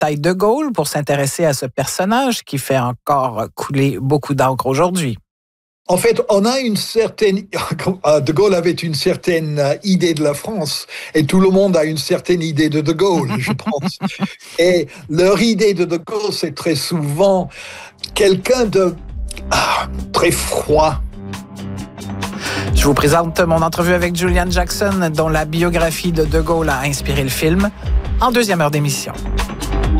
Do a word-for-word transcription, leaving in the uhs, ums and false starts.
bataille de Gaulle pour s'intéresser à ce personnage qui fait encore couler beaucoup d'encre aujourd'hui? En fait, on a une certaine... De Gaulle avait une certaine idée de la France et tout le monde a une certaine idée de De Gaulle, je pense. Et leur idée de De Gaulle, c'est très souvent quelqu'un de ah, très froid. Je vous présente mon entrevue avec Julian Jackson, dont la biographie de De Gaulle a inspiré le film, en deuxième heure d'émission.